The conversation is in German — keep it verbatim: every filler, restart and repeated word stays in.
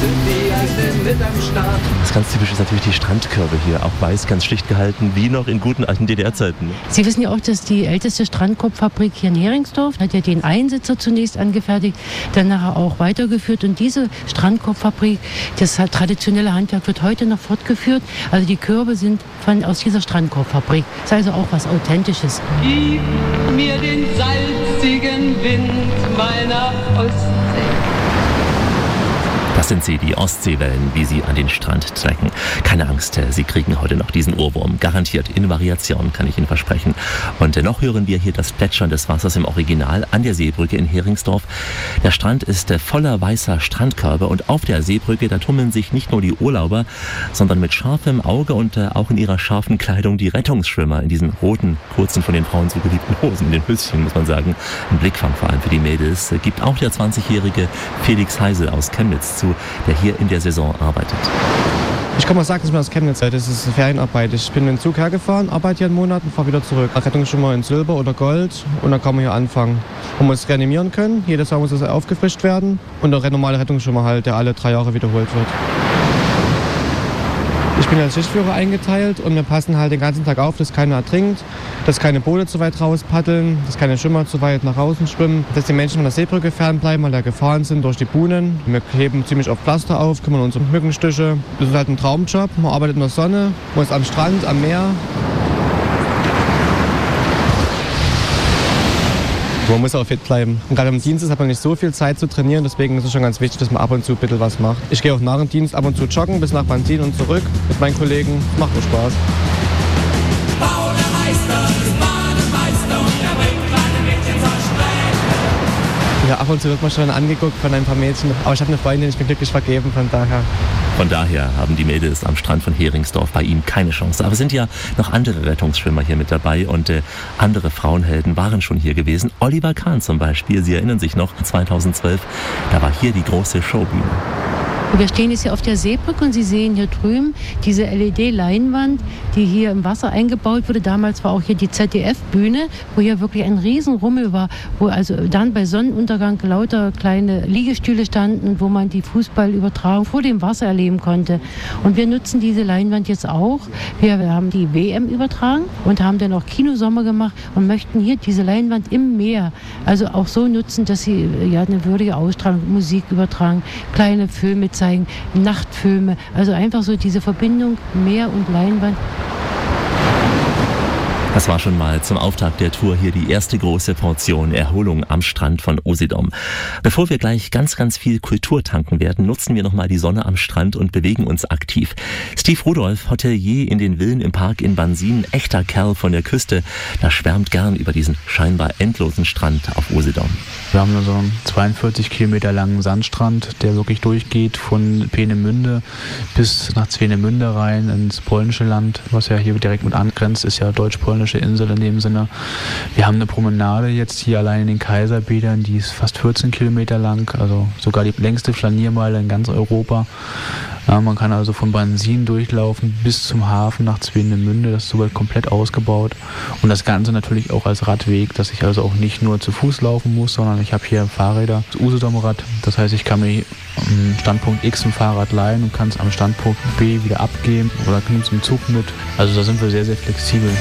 sind die Ersten mit am Start. Das ganz typisch ist natürlich die Strandkörbe hier, auch weiß, ganz schlicht gehalten, wie noch in guten alten D D R-Zeiten. Sie wissen ja auch, dass die älteste Strandkorbfabrik hier in Heringsdorf hat ja den Einsitzer zunächst angefertigt, dann nachher auch weitergeführt. Und diese Strandkorbfabrik, das traditionelle Handwerk wird heute noch fortgeführt. Also die Körbe sind von, aus dieser Strandkorbfabrik. Das ist also auch was Authentisches. Gib mir den salzigen Wind meiner Ostsee. Das sind sie, die Ostseewellen, wie sie an den Strand trecken. Keine Angst, Sie kriegen heute noch diesen Ohrwurm. Garantiert in Variation, kann ich Ihnen versprechen. Und dennoch hören wir hier das Plätschern des Wassers im Original an der Seebrücke in Heringsdorf. Der Strand ist voller weißer Strandkörbe und auf der Seebrücke, da tummeln sich nicht nur die Urlauber, sondern mit scharfem Auge und auch in ihrer scharfen Kleidung die Rettungsschwimmer in diesen roten, kurzen, von den Frauen so geliebten Hosen, in den Höschen, muss man sagen. Ein Blickfang vor allem für die Mädels gibt auch der zwanzigjährige Felix Heisel aus Chemnitz zu, der hier in der Saison arbeitet. Ich komme aus Sackensmann aus Chemnitz. Das ist Ferienarbeit. Ich bin mit dem Zug hergefahren, arbeite hier einen Monat und fahre wieder zurück. Rettungsschwimmer in Silber oder Gold und dann kann man hier anfangen. Man muss reanimieren können. Jedes Jahr muss es aufgefrischt werden. Und der normale Rettungsschwimmer halt, der alle drei Jahre wiederholt wird. Ich bin als Schichtführer eingeteilt und wir passen halt den ganzen Tag auf, dass keiner ertrinkt, dass keine Boote zu weit raus paddeln, dass keine Schwimmer zu weit nach außen schwimmen, dass die Menschen von der Seebrücke fernbleiben, weil da gefahren sind durch die Buhnen. Wir heben ziemlich oft Pflaster auf, kümmern uns um Mückenstiche. Das ist halt ein Traumjob. Man arbeitet in der Sonne, man ist am Strand, am Meer. Man muss auch fit bleiben. Und gerade im Dienst hat man nicht so viel Zeit zu trainieren, deswegen ist es schon ganz wichtig, dass man ab und zu ein bisschen was macht. Ich gehe auch nach dem Dienst ab und zu joggen bis nach Bantin und zurück mit meinen Kollegen. Das macht mir Spaß. Ja, ab und zu wird man schon angeguckt von ein paar Mädchen. Aber ich habe eine Freundin, ich bin glücklich vergeben, von daher. Von daher haben die Mädels am Strand von Heringsdorf bei ihm keine Chance. Aber es sind ja noch andere Rettungsschwimmer hier mit dabei und äh, andere Frauenhelden waren schon hier gewesen. Oliver Kahn zum Beispiel, Sie erinnern sich noch, zweitausendzwölf, da war hier die große Showbühne. Wir stehen jetzt hier auf der Seebrücke und Sie sehen hier drüben diese L E D-Leinwand, die hier im Wasser eingebaut wurde. Damals war auch hier die Z D F-Bühne, wo hier wirklich ein Riesenrummel war, wo also dann bei Sonnenuntergang lauter kleine Liegestühle standen, wo man die Fußballübertragung vor dem Wasser erleben konnte. Und wir nutzen diese Leinwand jetzt auch. Wir haben die W M übertragen und haben dann auch Kinosommer gemacht und möchten hier diese Leinwand im Meer also auch so nutzen, dass sie ja eine würdige Ausstrahlung, Musik übertragen, kleine Filme zeigen. Zeigen, Nachtfilme, also einfach so diese Verbindung Meer und Leinwand. Das war schon mal zum Auftakt der Tour hier die erste große Portion Erholung am Strand von Usedom. Bevor wir gleich ganz, ganz viel Kultur tanken werden, nutzen wir nochmal die Sonne am Strand und bewegen uns aktiv. Steve Rudolph, Hotelier in den Villen im Park in Bansin, echter Kerl von der Küste, der schwärmt gern über diesen scheinbar endlosen Strand auf Usedom. Wir haben so einen zweiundvierzig Kilometer langen Sandstrand, der wirklich durchgeht von Peenemünde bis nach Swinemünde rein ins polnische Land, was ja hier direkt mit angrenzt, ist ja deutsch-polnische Insel in dem Sinne. Wir haben eine Promenade jetzt hier allein in den Kaiserbädern, die ist fast vierzehn Kilometer lang, also sogar die längste Flaniermeile in ganz Europa. Ja, man kann also von Bansin durchlaufen bis zum Hafen nach Swinemünde, das ist sogar komplett ausgebaut. Und das Ganze natürlich auch als Radweg, dass ich also auch nicht nur zu Fuß laufen muss, sondern ich habe hier Fahrräder, das Usedom-Rad. Das heißt, ich kann mir am Standpunkt X ein Fahrrad leihen und kann es am Standpunkt B wieder abgeben oder nehme es im Zug mit. Also da sind wir sehr, sehr flexibel.